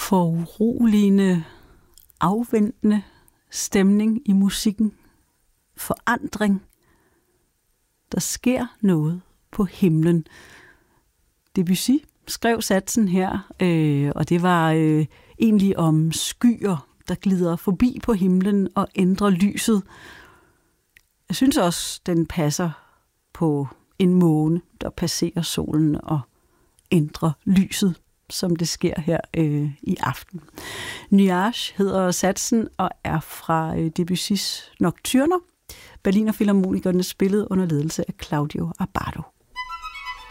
foruroligende, afventende stemning i musikken. Forandring. Der sker noget på himlen. Debussy skrev satsen her, og det var egentlig om skyer, der glider forbi på himlen og ændrer lyset. Jeg synes også, den passer på en måne, der passerer solen og ændrer lyset, som det sker her i aften. Nuage hedder satsen og er fra Debussys Nocturner. Berliner Filharmonikerne spillede under ledelse af Claudio Abbado.